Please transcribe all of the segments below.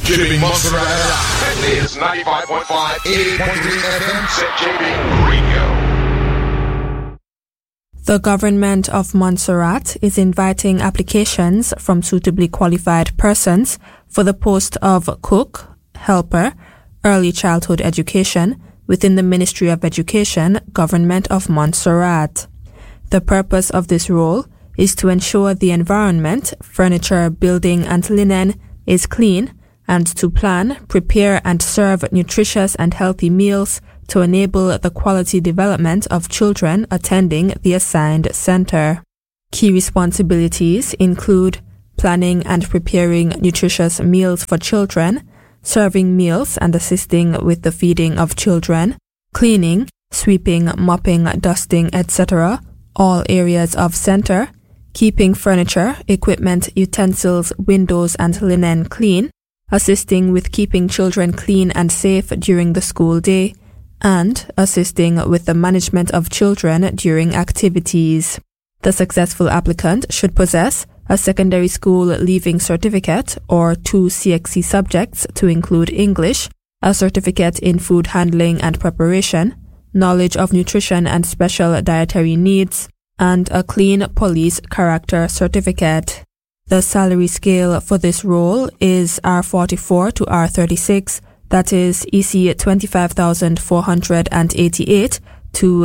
Giving Montserrat. This is 95.5, 88.3 FM, ZJB Radio. The government of Montserrat is inviting applications from suitably qualified persons for the post of cook, helper, early childhood education within the Ministry of Education, Government of Montserrat. The purpose of this role is to ensure the environment, furniture, building, and linen is clean, and to plan, prepare, and serve nutritious and healthy meals to enable the quality development of children attending the assigned center. Key responsibilities include planning and preparing nutritious meals for children, serving meals and assisting with the feeding of children, cleaning, sweeping, mopping, dusting, etc., all areas of center, keeping furniture, equipment, utensils, windows, and linen clean, assisting with keeping children clean and safe during the school day, and assisting with the management of children during activities. The successful applicant should possess a secondary school leaving certificate or 2 CXC subjects to include English, a certificate in food handling and preparation, knowledge of nutrition and special dietary needs, and a clean police character certificate. The salary scale for this role is R44 to R36, that is EC $25,488 to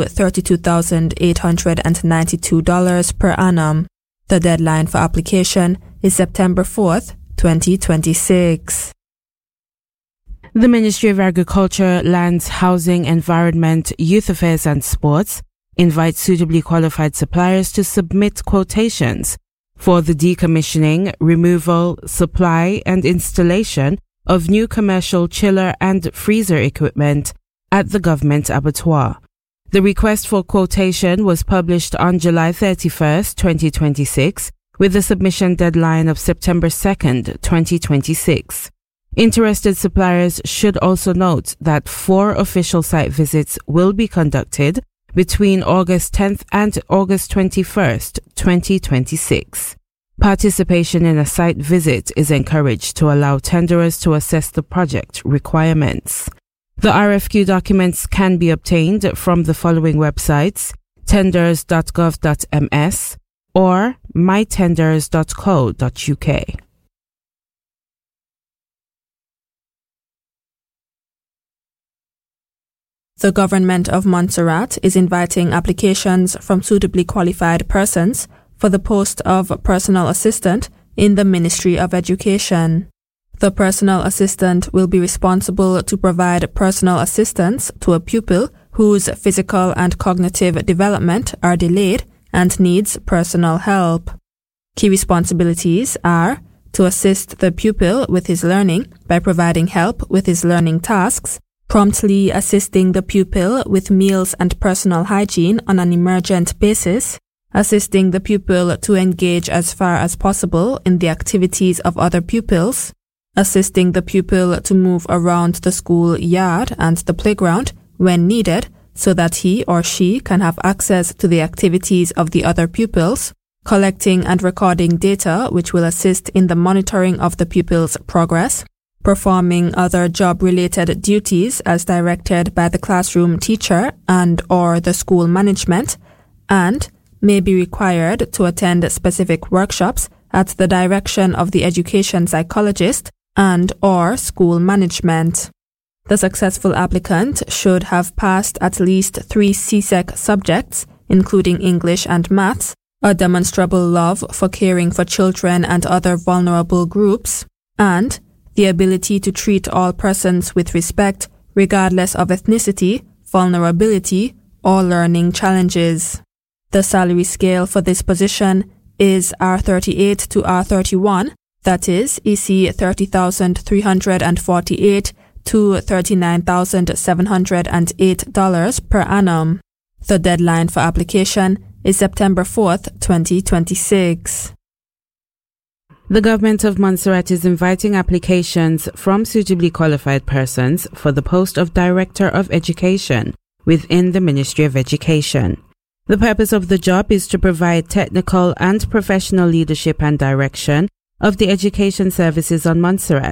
$32,892 per annum. The deadline for application is September 4th, 2026. The Ministry of Agriculture, Lands, Housing, Environment, Youth Affairs and Sports invites suitably qualified suppliers to submit quotations for the decommissioning, removal, supply and installation of new commercial chiller and freezer equipment at the government abattoir. The request for quotation was published on July 31st, 2026, with a submission deadline of September 2nd, 2026. Interested suppliers should also note that 4 official site visits will be conducted between August 10th and August 21st, 2026. Participation in a site visit is encouraged to allow tenderers to assess the project requirements. The RFQ documents can be obtained from the following websites: tenders.gov.ms or mytenders.co.uk. The government of Montserrat is inviting applications from suitably qualified persons for the post of personal assistant in the Ministry of Education. The personal assistant will be responsible to provide personal assistance to a pupil whose physical and cognitive development are delayed and needs personal help. Key responsibilities are to assist the pupil with his learning by providing help with his learning tasks, promptly assisting the pupil with meals and personal hygiene on an emergent basis, assisting the pupil to engage as far as possible in the activities of other pupils, assisting the pupil to move around the school yard and the playground when needed so that he or she can have access to the activities of the other pupils, collecting and recording data which will assist in the monitoring of the pupil's progress, performing other job-related duties as directed by the classroom teacher and or the school management, and may be required to attend specific workshops at the direction of the education psychologist and or school management. The successful applicant should have passed at least 3 CSEC subjects, including English and Maths, a demonstrable love for caring for children and other vulnerable groups, and the ability to treat all persons with respect, regardless of ethnicity, vulnerability, or learning challenges. The salary scale for this position is R38 to R31, that is EC $30,348 to $39,708 per annum. The deadline for application is September 4th, 2026. The government of Montserrat is inviting applications from suitably qualified persons for the post of Director of Education within the Ministry of Education. The purpose of the job is to provide technical and professional leadership and direction of the education services on Montserrat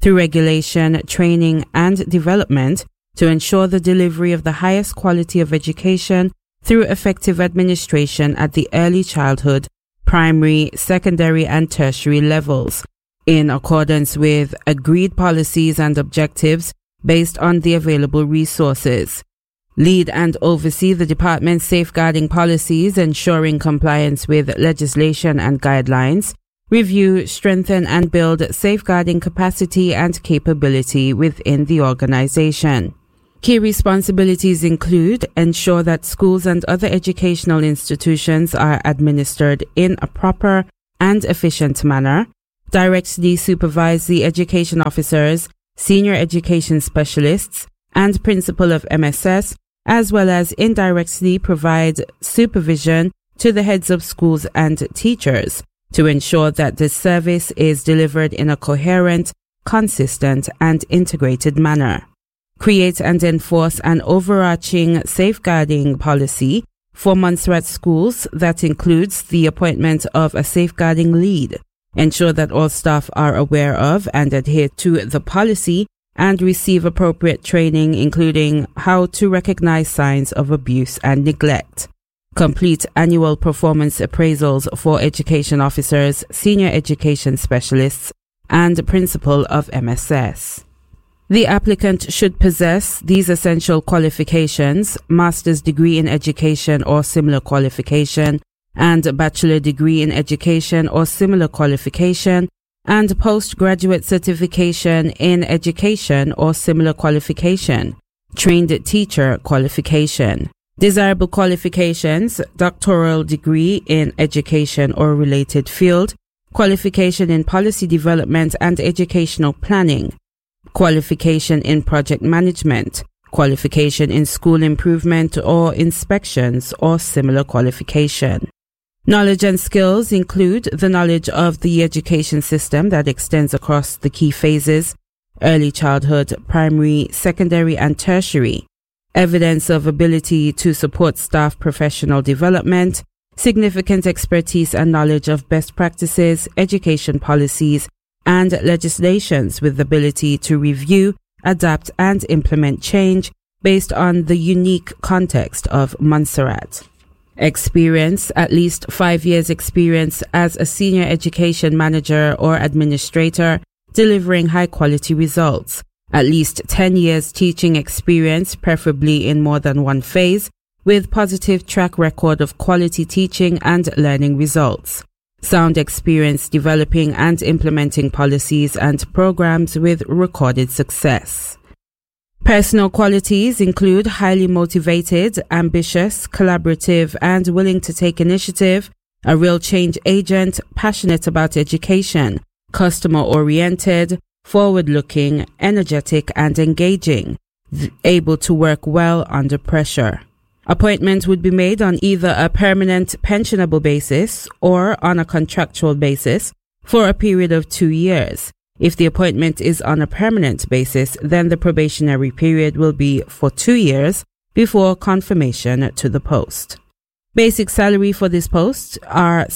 through regulation, training, and development to ensure the delivery of the highest quality of education through effective administration at the early childhood, primary, secondary, and tertiary levels, in accordance with agreed policies and objectives based on the available resources. Lead and oversee the department's safeguarding policies, ensuring compliance with legislation and guidelines. Review, strengthen, and build safeguarding capacity and capability within the organization. Key responsibilities include ensure that schools and other educational institutions are administered in a proper and efficient manner, directly supervise the education officers, senior education specialists, and principal of MSS, as well as indirectly provide supervision to the heads of schools and teachers to ensure that the service is delivered in a coherent, consistent, and integrated manner. Create and enforce an overarching safeguarding policy for Montserrat schools that includes the appointment of a safeguarding lead. Ensure that all staff are aware of and adhere to the policy and receive appropriate training, including how to recognize signs of abuse and neglect. Complete annual performance appraisals for education officers, senior education specialists, and principal of MSS. The applicant should possess these essential qualifications: master's degree in education or similar qualification, and a bachelor degree in education or similar qualification, and postgraduate certification in education or similar qualification, trained teacher qualification. Desirable qualifications: doctoral degree in education or related field, qualification in policy development and educational planning, qualification in project management, qualification in school improvement or inspections or similar qualification. Knowledge and skills include the knowledge of the education system that extends across the key phases: early childhood, primary, secondary, and tertiary. Evidence of ability to support staff professional development, significant expertise and knowledge of best practices, education policies, and legislations with the ability to review, adapt, and implement change based on the unique context of Montserrat. Experience: at least 5 years experience as a senior education manager or administrator, delivering high-quality results. At least 10 years teaching experience, preferably in more than one phase, with positive track record of quality teaching and learning results. Sound experience developing and implementing policies and programs with recorded success. Personal qualities include highly motivated, ambitious, collaborative, and willing to take initiative, a real change agent, passionate about education, customer-oriented, forward-looking, energetic, and engaging, able to work well under pressure. Appointment would be made on either a permanent pensionable basis or on a contractual basis for a period of 2 years. If the appointment is on a permanent basis, then the probationary period will be for 2 years before confirmation to the post. Basic salary for this post are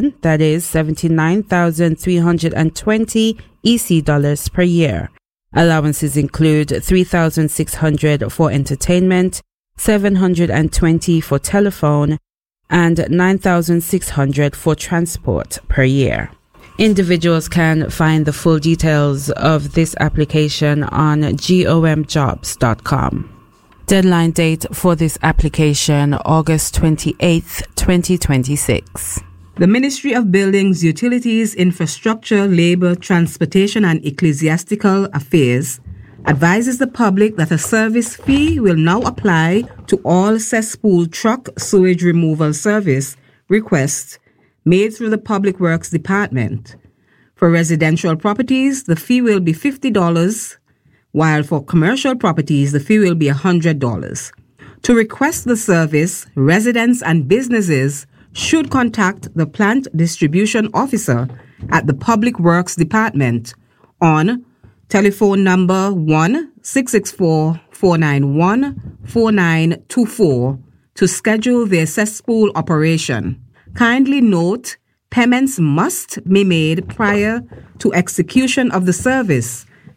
$79,320 EC dollars per year. Allowances include $3,600 for entertainment, $720 for telephone, and $9,600 for transport per year. Individuals can find the full details of this application on gomjobs.com. Deadline date for this application, August 28th, 2026. The Ministry of Buildings, Utilities, Infrastructure, Labour, Transportation and Ecclesiastical Affairs advises the public that a service fee will now apply to all cesspool truck sewage removal service requests made through the Public Works Department. For residential properties, the fee will be $50, while for commercial properties, the fee will be $100. To request the service, residents and businesses should contact the Plant Distribution Officer at the Public Works Department on telephone number 1-664-491-4924 to schedule their cesspool operation. Kindly note, payments must be made prior to execution of the service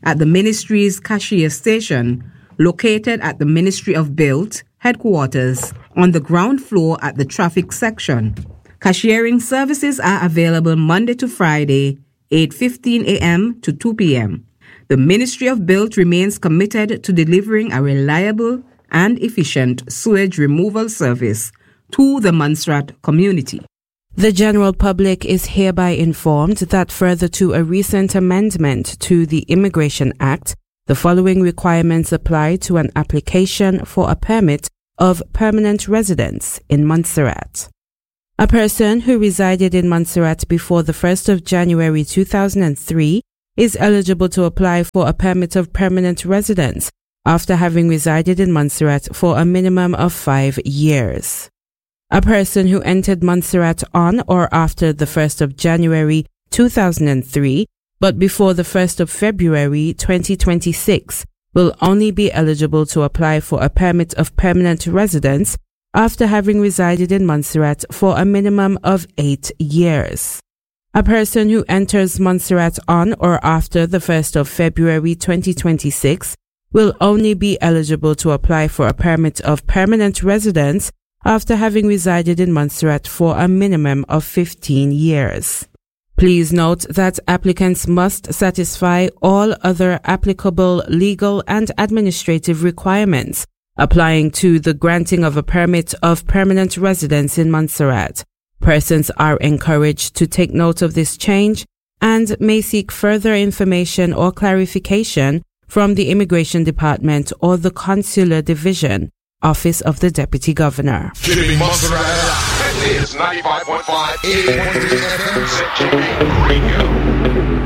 at the Ministry's cashier station, located at the Ministry of Built headquarters on the ground floor at the traffic section. Cashiering services are available Monday to Friday, 8:15 a.m. to 2 p.m. The Ministry of Built remains committed to delivering a reliable and efficient sewage removal service to the Montserrat community. The general public is hereby informed that further to a recent amendment to the Immigration Act, the following requirements apply to an application for a permit of permanent residence in Montserrat. A person who resided in Montserrat before the 1st of January 2003 is eligible to apply for a permit of permanent residence after having resided in Montserrat for a minimum of 5 years. A person who entered Montserrat on or after the 1st of January 2003 but before the 1st of February 2026 will only be eligible to apply for a permit of permanent residence after having resided in Montserrat for a minimum of 8 years. A person who enters Montserrat on or after the 1st of February 2026 will only be eligible to apply for a permit of permanent residence after having resided in Montserrat for a minimum of 15 years. Please note that applicants must satisfy all other applicable legal and administrative requirements applying to the granting of a permit of permanent residence in Montserrat. Persons are encouraged to take note of this change and may seek further information or clarification from the Immigration Department or the Consular Division, Office of the Deputy Governor. Keeping Montserrat. This is 95.5, 88.3 FM, ZJB Radio.